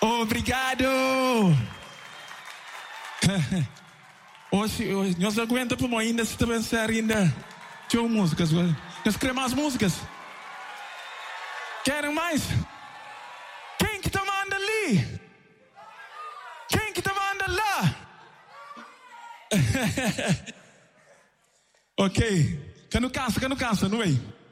Obrigado. Hoje nós aguentamos para ainda se pensar ainda. Tinha músicas, nós queremos mais músicas. Querem mais? Quem que tá mandando ali? Quem que tá mandando lá? Ok. Que não cansa, não é?